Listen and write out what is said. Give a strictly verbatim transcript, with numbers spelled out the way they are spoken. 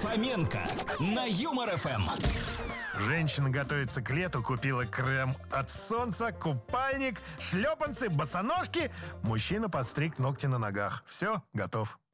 Фоменко на Юмор эф эм. Женщина готовится к лету, купила крем от солнца, купальник, шлепанцы, босоножки. Мужчина подстриг ногти на ногах. Все, готов.